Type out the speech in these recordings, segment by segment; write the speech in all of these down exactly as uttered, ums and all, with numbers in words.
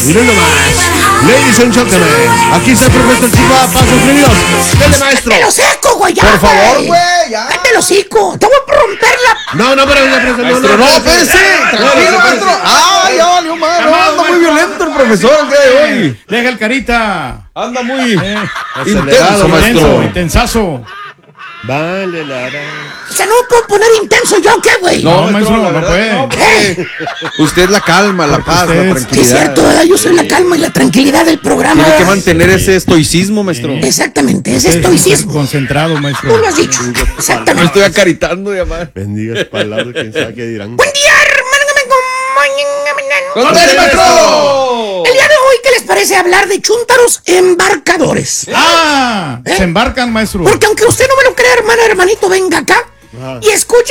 Miren nomás. Ladies and gentlemen, aquí está el profesor Chiva, pasos fríos. Dele, maestro. ¡Te lo seco, güey! Por favor, güey, ya. ¡Cállate el hocico! ¡Te voy a romper la... No, no, pero, pero, pero, Maestro, no, espérese. Tranquilo, maestro. ¡Ah, ya valió, madre! No, anda muy violento el profesor el día de hoy. Deja el carita. Anda muy Eh, intenso, maestro. Intenso, intensazo. Vale, la O sea, no me puedo poner intenso yo, ¿qué, güey? No, No, maestro, la no verdad, puede. no, porque usted es la calma, la Porque paz, usted la es- Es tranquilidad. cierto, ¿verdad? Yo soy la calma y la tranquilidad del programa. Tiene que mantener ese estoicismo, maestro. Exactamente, es Usted es estoicismo. concentrado, maestro. Tú lo has dicho. Me Exactamente. estoy acaritando, ya, madre. bendiga palabras, quién sabe qué dirán. Buen día, hermano, que me acompañan. ¡Con él, maestro! El día de hoy, ¿qué les parece hablar de chúntaros embarcadores? ¡Ah! ¿Eh? Se embarcan, maestro. Porque aunque usted no me lo crea, hermano, hermanito, venga acá Ajá. y escuche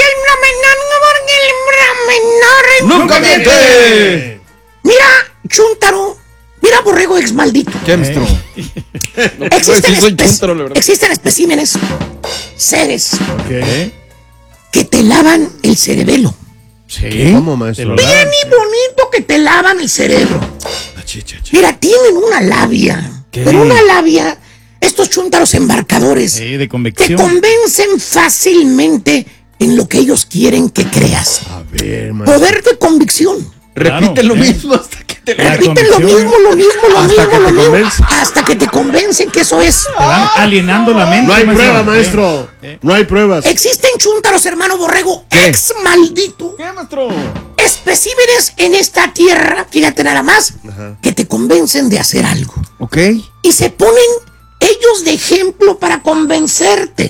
el menor, ¡Nunca miente! Mira, chúntaro, mira, borrego ex maldito. ¿Qué, maestro? No puedo Existen, decir soy espe- chúntaro, la verdad. existen especímenes, seres ¿Qué? que te lavan el cerebelo. Sí. ¿Cómo, maestro? Te lo Bien lavan. y bonito que te lavan el cerebro. Mira, tienen una labia. ¿Qué? Pero una labia, estos chúntaros embarcadores, Sí, de te convección. convencen fácilmente en lo que ellos quieren que creas. A ver, maestro. Poder de convicción. Repite Claro, lo ¿eh? mismo hasta que te La Repiten lo convicción, mismo, lo mismo, lo Hasta mismo, que lo te mismo. convence. Hasta que te convencen que eso es. Te van alienando la mente. No hay maestro. prueba, maestro. Eh, No hay pruebas. Existen chúntaros, hermano borrego, ¿Qué? ex maldito. ¿Qué, maestro? Especímenes en esta tierra, fíjate nada más, Ajá. que te convencen de hacer algo. Ok. Y se ponen ellos de ejemplo para convencerte.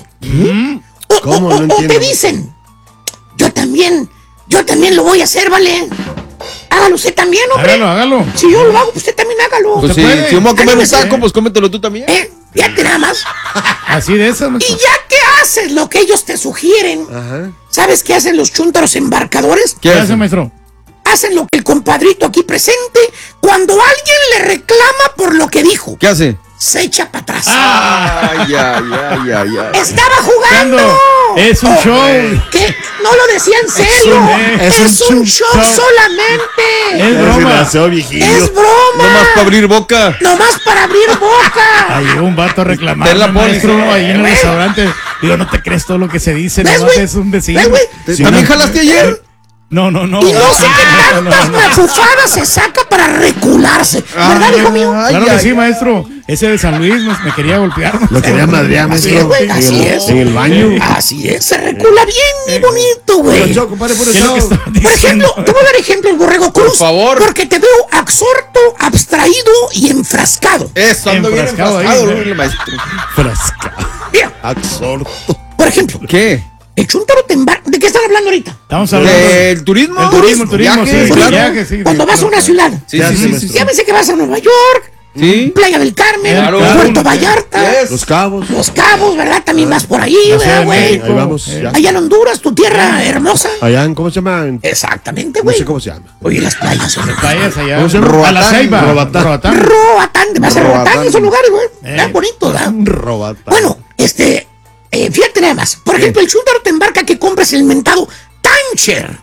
O, ¿Cómo? o- No o- o entiendo. te dicen, yo también, yo también lo voy a hacer, ¿vale? Hágalo usted también, hombre. Hágalo, hágalo. Si yo lo hago, usted también hágalo. Pues se si, puede. si vamos a comer un Ándale, taco, ¿eh? pues cómetelo tú también. ¿Eh? Fíjate nada más. Así de esas, Y maestro. ya que haces lo que ellos te sugieren, Ajá. ¿sabes qué hacen los chúntaros embarcadores? ¿Qué hace, maestro? Hacen lo que el compadrito aquí presente, cuando alguien le reclama por lo que dijo, ¿Qué hace? se echa para atrás. Ay, ay, ay, ay, ay. ¡Estaba jugando! Cuando es un Oh, show. ¿Qué? No lo decía en serio. un- Es, es un, un show, show. solamente. Es Ya se broma. la hace, viejillo. Es broma. Nomás para abrir boca. Nomás para abrir boca. Ahí llegó un vato a reclamar, Ten la maestro, póliza. ahí en el Güey. restaurante. Digo, no te crees todo lo que se dice, ¿Ves, nomás güey? es un vecino. ¿Ves, güey? ¿Te- Sí, ¿También no. jalaste ayer? No, no, no. Y no sé qué no, no, tantas no. mafufadas se saca para recularse. ¿Verdad, hijo mío? Ay, Claro que ay, sí, ay. maestro. Ese de San Luis me, me quería golpear. Lo quería madrear, Así maestro. es, güey, así en el, es. En el baño. Así es, se recula bien y bonito, güey. Puro show, compadre, puro ¿Qué es lo que show. estaba Por ejemplo, diciendo? te voy a dar ejemplos, Borrego Cruz. Por favor. Porque te veo absorto, abstraído y enfrascado. Eso, ando bien Enfrascado ahí, enfrascado, ¿no? el maestro. Frasca. Mira, Absorto. por ejemplo, ¿Qué? el chúntaro te embarca. ¿De qué están hablando ahorita? Estamos hablando de... ¿Del turismo? El turismo, el turismo, Viajes, sí, claro. viajes, sí. Cuando de- vas a una ciudad. Sí, Ya sí, se sí, me sí, sí. Llámese que vas a Nueva York, Sí. Playa del Carmen, Claro. Puerto Vallarta, Yes. Los cabos. Los Cabos, ¿verdad? También vas por ahí, La Ciudad ¿verdad, de güey? México. Ahí vamos. Eh. ya. Allá en Honduras, tu tierra hermosa. Allá en, ¿cómo se llama? En- Exactamente, No güey. sé cómo se llama. Oye, las playas, hombre. Playas allá. ¿Cómo se llama? A la Roatán. Ceiba. Roatán. Roatán. Roatán, vas a Roatán, Roatán. esos lugares, güey. Eh. Tan bonito, ¿verdad? Robata. Bueno, este, eh, fíjate nada más. Por ejemplo, el chúntaro te embarca que compres el mentado timeshare.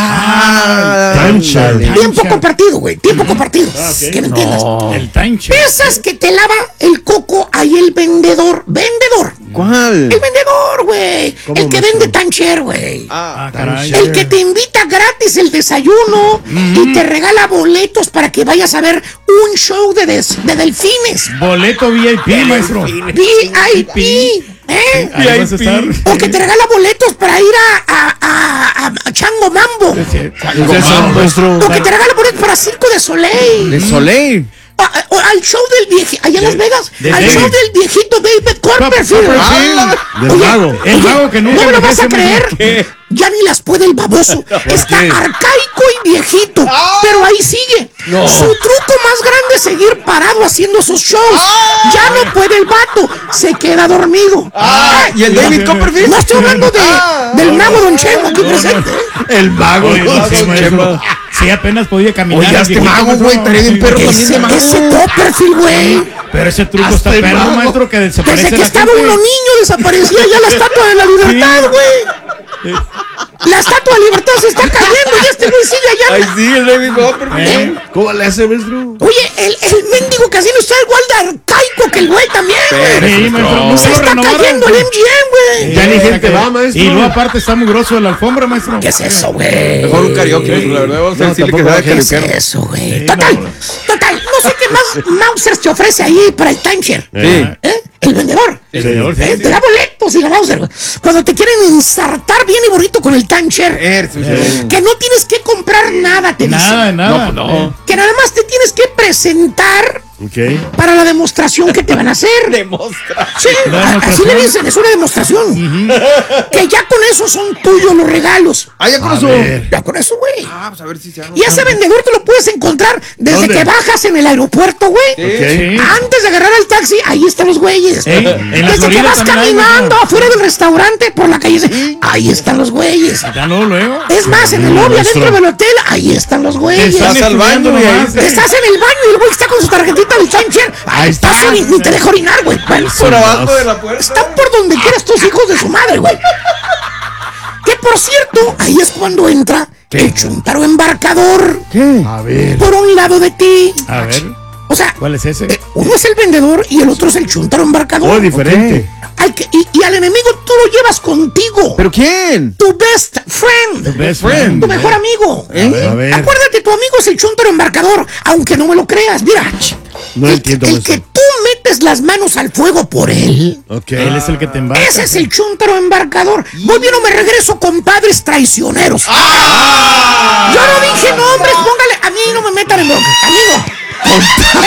Ah, Timeshare. ándale. Tiempo Timeshare. compartido, güey. Tiempo compartido. ok. Que me entiendas. El timeshare. Esas que te lava el coco ahí el vendedor. Vendedor. ¿Cuál? El vendedor, güey. ¿Cómo, El que maestro? vende timeshare, güey. Ah, Ah, caray. El que te invita gratis el desayuno y te regala boletos para que vayas a ver un show de, des- de delfines. Boleto V I P, maestro. V I P. ¿Eh? Ahí vas a estar. O que te regala boletos para ir a, a, a, a- a Chango Mambo. Sí, ¿Qué es eso, maestro? O que te regala boletos para Circo de Soleil. de Soleil. O, o al show del viejito, allá en Las Vegas, de al David. show del viejito David Copperfield. Copperfield. Del Oye, mago. El mago que nunca no me lo vas a envejece, creer. Ya ni las puede el baboso. Está qué? arcaico y viejito. Pero ahí sigue. Su truco más grande es seguir parado haciendo sus shows. Ya no puede el vato. Se queda dormido. Ah, ¿y el David Copperfield? No estoy hablando de, Ah. del mago Don Chemo aquí presente. El mago. Oye, no, sí, Don maestro. Chema. Sí, apenas podía caminar. Oye, el este viejito, mago, maestro. güey, estaría bien perro también Ese, de mago. ese Copperfield, güey. Pero ese truco Hasta está el perro, mago. maestro, que desaparece Desde que la estaba gente. uno niño desaparecía ya la estatua de la libertad, Sí. güey. La estatua de libertad se está cayendo y este güey sigue allá. Ay, sí, el David Copperfield. Eh, ¿Cómo le hace, maestro? Oye, el, el mendigo casino está igual de arcaico que el güey también, güey. Sí, maestro, no Se lo está renovaron. cayendo el M G M, güey. Ya ni gente va, maestro. Y luego aparte está muy grosso de la alfombra, maestro. ¿Qué es eso, güey? Mejor un karaoke, maestro, la verdad. Vamos a No, decirle que tampoco sea ¿Qué es karaoke. eso, güey? Sí, Total, no. total, no sé qué más Mauser te ofrece ahí para el timeshare. Sí. ¿Eh? El vendedor. El señor, sí, Eh, sí. Te da boletos y la Mauser, güey. Cuando te quieren ensartar bien y bonito con el timeshare. Eso, sí. Que no tienes que comprar nada, te Nada, dicen. nada. No, pues no. Que nada más te tienes que presentar Ok. para la demostración que te van a hacer. Demostra. Sí, La a- así demostración. le dicen, es una demostración. Que ya con eso son tuyos los regalos. Ah, ya con A eso. ver. Ya con eso, güey. Ah, pues a ver si se Y ese vendedor te lo puedes encontrar desde ¿Dónde? que bajas en el aeropuerto, güey. Sí. Antes de agarrar el taxi, ahí están los güeyes. Ey, en la Desde que Florida vas también hay, caminando maestro. afuera del restaurante por la calle, ahí están los güeyes. Ya no, luego. Es más, en el lobby adentro del hotel, ahí están los güeyes. Estás al baño y ahí nomás. Estás en el baño y el güey está con su tarjetita del timeshare. Ahí está. Ni, ni te deja orinar, güey. Bueno, por abajo de la puerta. están por donde quieras tus hijos de su madre, güey. Que por cierto, ahí es cuando entra el chuntaro embarcador A ver. por un lado de ti. A ver, O sea, ¿cuál es ese? eh, uno es el vendedor y el otro es el chuntaro embarcador. Oh, diferente. Al que- y, y al enemigo tú lo llevas contigo. ¿Pero quién? Tu best friend. Best friend. friend. Tu mejor amigo. ¿Eh? A ver. Acuérdate, tu amigo es el chuntaro embarcador, aunque no me lo creas. Mira, No el, entiendo, el maestro. que tú metes las manos al fuego por él. Ok. Él es el que te embarca. Ese es el chuntaro embarcador. Muy bien, no me regreso, compadres traicioneros. ¡Ah! Yo no dije nombres, póngale. A mí no me metan en bronca. A mí no.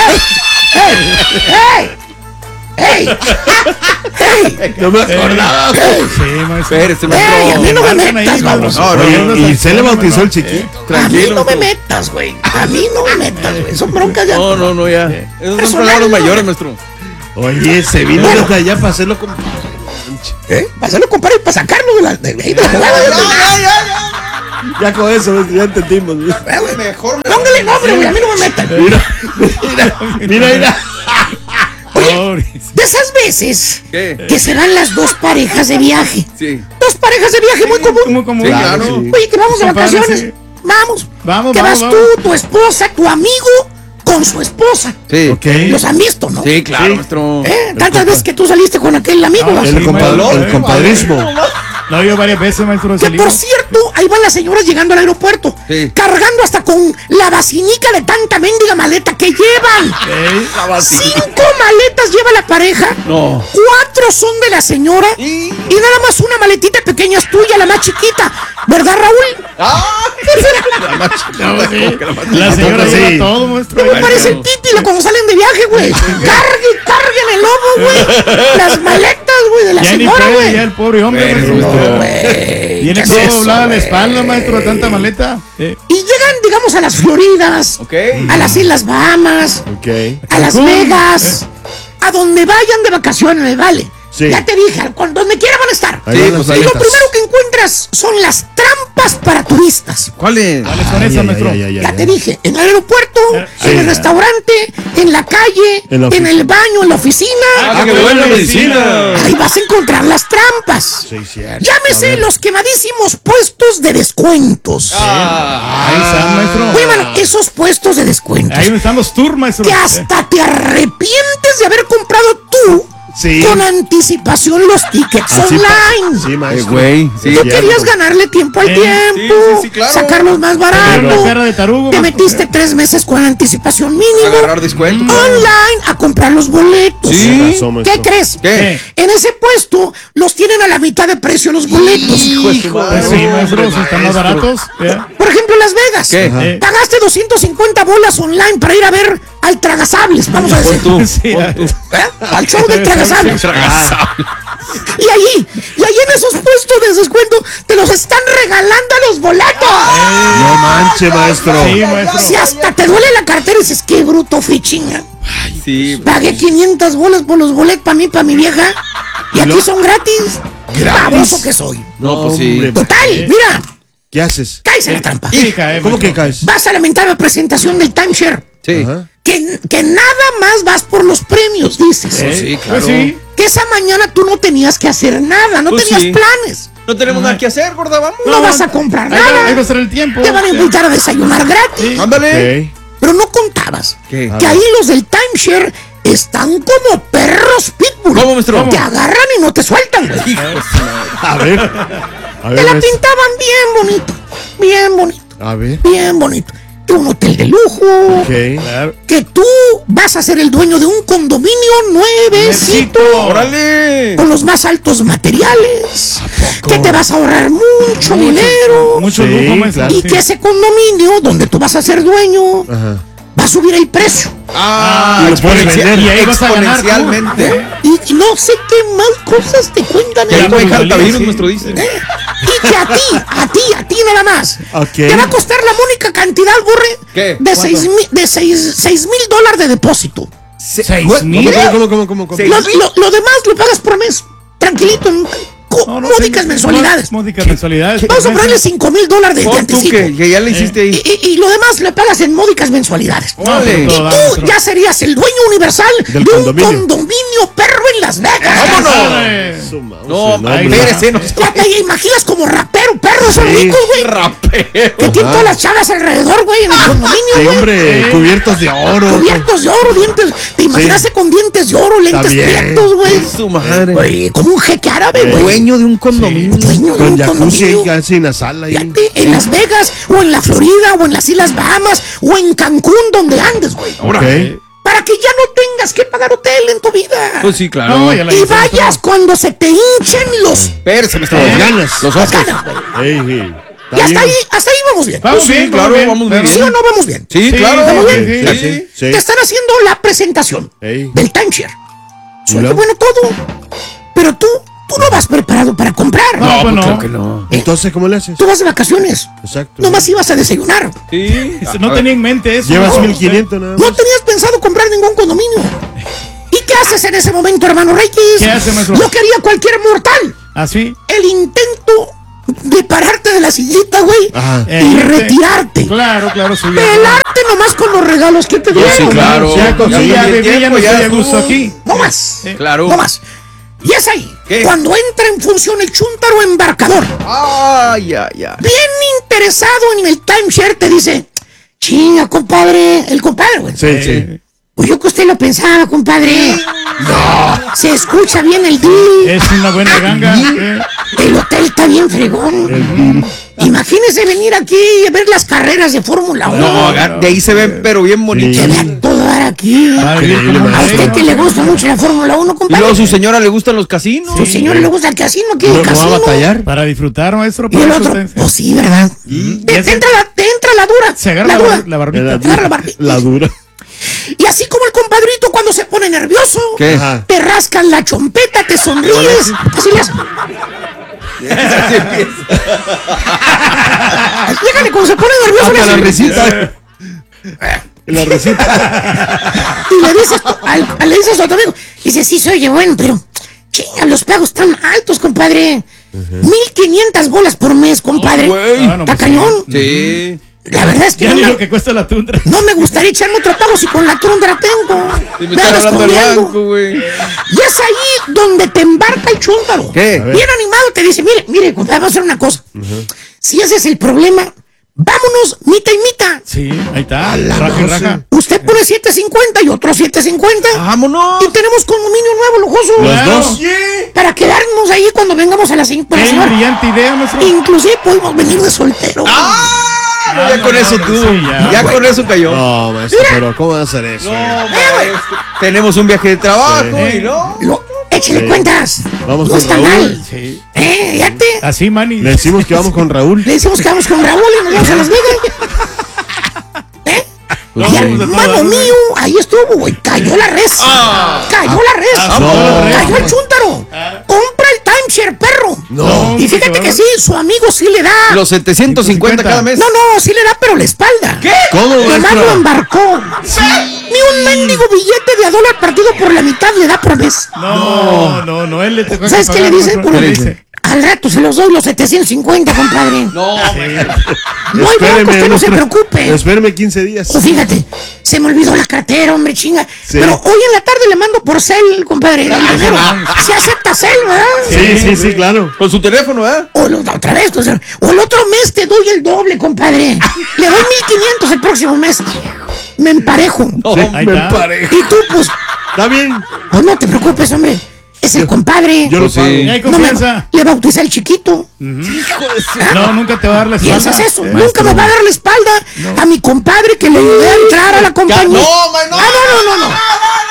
¡Ey! ¡Ey! ¡Ey! ¡Ey! No me acordaba. Sí, maestro. Espérese, ¡Ey! A mí no me Embarcan ahí, metas, vamos. maestro. No, no, Oye, y se le bautizó el chiquito. A mí Tranquilo. no me metas, güey. A mí no me metas, güey. Son broncas ya. No, no, no, ya. Esos Personal, son palabras no. mayores, maestro. Oye, se vino Bueno. desde allá para hacerlo como. ¿Eh? Para hacerlo, compadre, para sacarlo de la, de, de, de la jugada. de la- Ya con eso, ya entendimos. Mira, Eh, güey. Mejor. Póngale nombre, güey. A mí no me metan. mira, mira. mira. Oye, de esas veces ¿Qué? que se van las dos parejas de viaje. Sí. Dos parejas de viaje muy común. Como, como, Sí, Claro, claro. sí. Oye, que vamos de Compadre, vacaciones. sí. Vamos. Vamos, que vamos, vas vamos. tú, tu esposa, tu amigo con su esposa. Sí. Ok. Los han visto, ¿no? Sí, claro, Sí. maestro. ¿Eh? Tantas veces que tú saliste con aquel amigo. Ah, ¿no? sí, El, compa- maestro. el compadrismo. No, yo varias veces, maestro, he Que salido. por cierto, ahí van las señoras llegando al aeropuerto, Sí. cargando hasta con la vacinica de tanta mendiga maleta que llevan. Ey, Cinco maletas lleva la pareja. No. Cuatro son de la señora. Y- Y nada más una maletita pequeña es tuya, la más chiquita. ¿Verdad, Raúl? no, sí. La ¿A señora poco lleva sí? todo, maestro. Me parece el títilo cuando salen de viaje, güey. Cargue, carguen el lobo, güey. Las maletas, güey, de la Ya ni señora, puede, güey. ya el pobre hombre, Pero, maestro. No, güey. Viene ¿Qué todo es eso, doblada la güey? espalda, maestro, de tanta maleta. Eh, Y llegan, digamos, a las Floridas, Ok. a las Islas Bahamas, Ok. a Las Cancún. Vegas, a donde vayan de vacaciones, me vale. Sí. Ya te dije, al- cuando donde quiera van a estar. Ahí Sí, van pues las Y lo maletas. primero que encuentras son las trampas para turistas. ¿Cuál es? ¿Cuáles son Ay, esas, ay, maestro? ay, ay, ay, Ya ay. te dije, en el aeropuerto, Sí. en el restaurante, en la calle, En la en el baño, en la oficina. Ah, que buena medicina. Ahí vas a encontrar las trampas. Sí, cierto. Llámese los quemadísimos puestos de descuentos. Ah. Ahí están, maestro. Oye, mano, esos puestos de descuentos. Ahí donde están los tours, maestro. Que hasta te arrepientes de haber comprado tú Sí. con anticipación los tickets Así pa- online. Sí, Eh, maestro. güey. Sí. Tú cierto. querías ganarle tiempo al Eh, tiempo, sí, sí, sí, claro. sacarlos más Tener barato. una cara de tarugo, Te maestro. metiste tres meses con anticipación mínima Agarrar descuento. online a comprar los boletos. Sí. Tienes razón, ¿Qué maestro. crees? ¿Qué? En ese puesto los tienen a la mitad de precio los boletos. Hijo de su Pues madre. sí, maestro, si están más baratos. ya. Por ejemplo, en Las Vegas. ¿Qué? Ajá. Eh, Pagaste doscientas cincuenta bolas online para ir a ver al Tragasables, vamos a decir. Tú. sí, ya. ¿Eh? Al show del Tragasables. Y ahí, y ahí en esos puestos de descuento te los están regalando a los boletos. No manche, maestro. Sí, maestro. Si hasta te duele la cartera y dices, qué bruto fui chinga. Sí. Pagué quinientas bolas por los boletos para mí, para mi vieja. Y aquí son gratis. Baboso que soy. No, pues sí. Hombre, Total, mira, ¿qué haces? caes en la trampa. Sí, cae, ¿Cómo que maestro. caes? Vas a la mentada presentación del timeshare. Sí. Ajá. Que, que nada más vas por los premios, dices. Eh, sí, Pues claro. sí. Que esa mañana tú no tenías que hacer nada, no Pues tenías sí. planes. No tenemos nada que hacer, gorda, vamos. No vas a comprar Ahí va- ahí va nada. a estar el tiempo. Te van a invitar a desayunar gratis. Sí. Ándale. Ok. Pero no contabas ¿Qué? que ahí los del timeshare están como perros pitbull. ¿Cómo, maestro? Te agarran y no te sueltan, güey. A ver. A Te ver, la maestro. pintaban bien bonito, bien bonito, A ver. bien bonito. Que un hotel de lujo, Ok. Claro. que tú vas a ser el dueño de un condominio nuevecito, ¡Órale! con los más altos materiales, que te vas a ahorrar mucho dinero, Mucho Sí, lujo, maestro. claro. y Sí. que ese condominio donde tú vas a ser dueño Ajá. va a subir el precio. Ah, Y lo puedes vender. Y ahí vas a ganar tú. exponencialmente. Y no sé qué más cosas te cuentan. Ya en no hay el- jaltavirus, sí. nuestro dice. ¿Eh? Y que a ti, a ti, a ti nada más. Ok. Te va a costar la mónica cantidad, Borre, ¿Qué? de seis mil, de seis, seis mil dólares de depósito. Seis ¿What? mil. ¿Cómo, cómo, cómo, cómo, cómo? Seis Lo, mil. lo- lo demás lo pagas por mes. Tranquilito, en co- No, no, módicas sí, mensualidades. Módicas mensualidades. Vamos a ponerle cinco mil dólares de, de Pon tú anticipo. que, que ya le hiciste Y, ahí. y- y lo demás le pagas en módicas mensualidades. Órale. Y Todo, tú maestro. ya serías el dueño universal Del de condominio. un condominio perro en Las Vegas. ¡Vámonos! Órale. Su mouse, No, hombre. espérese, no Ya te imaginas como rapero, perros son Sí. ricos, güey. rapero. Que tienen todas las chavas alrededor, güey, en el condominio, Sí, güey. hombre, cubiertos de oro. Cubiertos de oro, dientes. ¿Te imaginaste con dientes de oro, lentes bien. prietos, güey? Su madre. Güey, como un jeque árabe, güey. Dueño de un condominio. Dueño de Con un jacuzzi condominio. casi en la sala ahí. Fíjate, en Las Vegas, o en la Florida, o en las Islas Bahamas, o en Cancún, donde andes, güey. Ok. Para que ya no tengas que pagar hotel en tu vida. Pues sí, claro. No, ya la Y hice, vayas maestro. cuando se te hinchen los Espérese, maestro. Las ganas. Los las ojos. ganas, güey. Ey, ey. Y hasta ahí, hasta ahí vamos bien. Vamos Sí, bien, claro, bien, vamos pero- bien. ¿Sí o no vamos bien? Sí, Sí, claro. estamos bien. Sí, Sí, sí, sí. Te están haciendo la presentación Ey. del timeshare. Suena luego? bueno todo. Pero tú, tú no vas preparado para comprar. No, pues no. Claro que no. Entonces, ¿cómo le haces? Tú vas de vacaciones. Exacto. Nomás ibas a desayunar. Sí. No tenía en mente eso. Llevas no. mil quinientos nada No más. tenías pensado comprar ningún condominio. ¿Y qué haces en ese momento, hermano Reyes? ¿Qué hace, maestro? Lo que haría cualquier mortal. ¿Así? El intento de pararte de la sillita, güey. Ajá. Y Eh, retirarte. Claro, claro, sí. ya. Pelarte nomás con los regalos que te dieron. Sí, claro. Ya, Yo sí, ya el bebí, ya tiempo no ya estoy a estuvo. gusto aquí. No más. Claro. No más. Y es ahí, ¿Qué? cuando entra en función el chúntaro embarcador, Ay, ay, ay. bien interesado en el timeshare, te dice, chinga, compadre, el compadre, güey. Sí, sí. Pues yo que usted lo pensaba, compadre. No, se escucha bien el deal. Es una buena ganga. eh. El hotel está bien fregón. Imagínese venir aquí a ver las carreras de Fórmula uno. No, aga- de ahí se ven, pero bien bonito. Que vea todo dar aquí. Va a vivir como un A rey, usted ¿no? que le gusta mucho la Fórmula uno, Y compadre. luego a su señora le gustan los casinos. Su señor le gusta el casino, aquí ¿No, el no va a casino. batallar? Para disfrutar, maestro. Y para el eso otro, usted- pues sí, ¿verdad? Te, Y te ese- entra la, te entra la dura. Se agarra la la, dura. bar- la barbita. La Agarra la barbita. La dura. Y así como el compadrito cuando se pone nervioso, ¿Qué? Ajá. te rascan la chompeta, te sonríes. Así le haces. Fíjale, cuando se pone nervioso, le Hasta la haces. risita. La risita. Y le dices, al, al- le dices a tu amigo, dice, sí, se oye bueno, pero chinga, los pagos están altos, compadre. mil quinientas bolas por mes, compadre. Güey. Ah, no, ¿Está pues sí. cañón? Sí. La verdad es que Ya no ni me, lo que cuesta la tundra. no me gustaría echarme otro pago si con la tundra tengo. Sí, me Me están ando hablando del escondiendo. banco, güey. Y es ahí donde te embarca el chúntaro. ¿Qué? A ver. Bien animado te dice, mire, mire, compadre, vamos a hacer una cosa. Si ese es el problema, vámonos mitad y mitad. Sí, ahí está. Raja y raja. Usted pone siete cincuenta y otro siete cincuenta. Vámonos. Y tenemos condominio nuevo, lujoso. Los Claro. dos. Para quedarnos ahí cuando vengamos a la cinco. Qué brillante idea, maestro. Inclusive podemos venir de soltero. Ah, no, ya no, con no, eso no, tú. sí, ya. ya con eso cayó. No, maestro, pero ¿cómo va a hacer eso? No, maestro. Tenemos un viaje de trabajo Sí. y no. Lo, échele Sí. cuentas. Vamos no con está Raúl. mal. Sí. Eh, fíjate. Así, Manny. Le decimos que vamos con Raúl. Le decimos que vamos con Raúl y nos vamos a Las Vegas. ¿Eh? Pues Y sí. hermano todo, mío, ahí estuvo, güey. Cayó la res. Cayó la res. Ah, no. Cayó el chúntaro. Compra el timeshare, perro. No. Y fíjate que sí, su amigo sí le da. Los setecientos cincuenta cada mes. No, no, sí le da, pero la espalda. ¿Qué? ¿Cómo, Nomás maestro? lo embarcó. Ni un mendigo billete de a dólar partido por la mitad le da por mes. No, no, no, él le tocó que ¿Sabes qué le pagar, dicen? maestro. Por ¿Qué le el- dice? Al rato se los doy los setecientos cincuenta, compadre. No, No hay bronca, Espéreme, usted no se maestro. preocupe. Espéreme quince días. O fíjate, se me olvidó la cartera, hombre, chinga. Sí. Pero hoy en la tarde le mando por cel, compadre. el dinero. Se acepta cel, ¿verdad? Sí, sí, sí, claro. con su teléfono, ¿eh? O lo- otra vez, o, sea, o el otro mes te doy el doble, compadre. Le doy mil quinientos el próximo mes. me emparejo. Sí, Ahí me está. parejo. Y tú, pues, ¿Está bien? pues no te preocupes, hombre. Es el compadre. Yo lo Pues sí. pago. Y hay No me, confianza. le bauticé al chiquito. No, nunca te va a dar la espalda. Piensas eso. Eh, Nunca me va a dar la espalda a mi compadre que le ayudé a entrar a la compañía. No, man, no. Ah, no, no, no, no.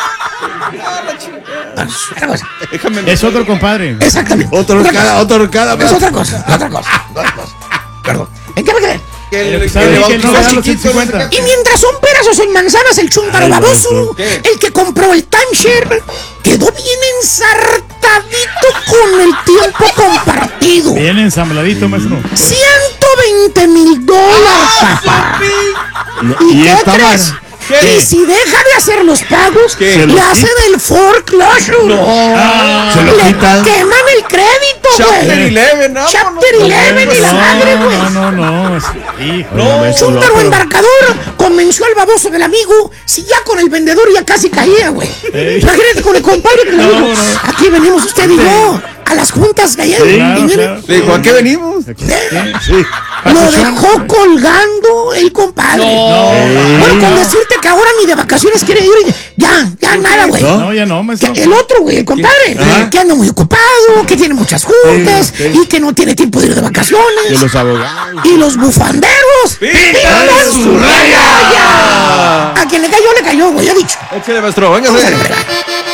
Ah, es otra cosa. Déjame. Es otro compadre. Exactamente. Otra Otra horcada, cosa. otra horcada. Es otra cosa, otra cosa, otra cosa. Perdón. ¿En qué me quedé? Que Eh, le- ¿sabe que le que no bautizó le da al los chiquito, ciento cincuenta? Y mientras son peras o son manzanas, el chúntaro Ay, baboso, maestro. ¿Qué? el que compró el timeshare, quedó bien ensartadito con el tiempo compartido. Bien ensambladito, maestro. ciento veinte mil dólares, papá. No, ¿Y, y qué esta crees? más. ¿Qué? Y si deja de hacer los pagos, ¿Qué? le hacen el foreclosure. Ah, Se lo Le quitan. queman el crédito, Chapter güey. eleven, vámonos. Chapter eleven y la madre, güey. No, no, no. Hijo. No, ves, Chúntaro loco. embarcador convenció al baboso del amigo si ya con el vendedor ya casi caía, güey. Ey. Imagínate con el compadre que le No, dijo, no. aquí venimos usted y yo a las juntas que ayer. Claro, Y mire, claro. Le dijo, ¿a qué venimos? Sí. lo dejó colgando el compadre. Bueno, con decirte que ahora ni de vacaciones quiere ir, ya, ya nada, güey. ¿No? No, ya no, maestro. Que el otro, güey, el compadre, Ajá. que anda muy ocupado, que tiene muchas juntas Sí, sí. y que no tiene tiempo de ir de De vacaciones. los abogados. Y los bufanderos ¡Pintan su raya! A quien le cayó, le cayó, güey, ya dicho. Échale, maestro, véngase.